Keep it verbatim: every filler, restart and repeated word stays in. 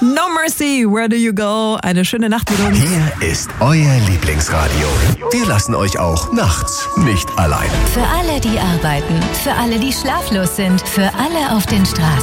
No Mercy, Where Do You Go? Eine schöne Nacht mit uns. Hier ist euer Lieblingsradio. Wir lassen euch auch nachts nicht allein. Für alle, die arbeiten, für alle, die schlaflos sind, für alle auf den Straßen.